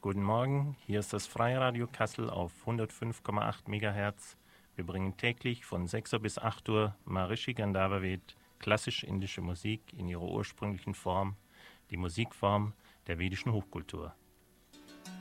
Guten Morgen, hier ist das Freiradio Kassel auf 105,8 MHz. Wir bringen täglich von 6 Uhr bis 8 Uhr Maharishi Gandharva-Ved, klassisch-indische Musik in ihrer ursprünglichen Form, die Musikform der vedischen Hochkultur.